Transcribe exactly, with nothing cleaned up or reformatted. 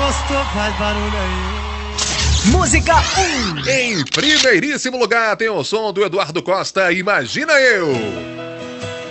gosto, faz barulho aí. Música um. Em primeiríssimo lugar tem o som do Eduardo Costa, Imagina Eu.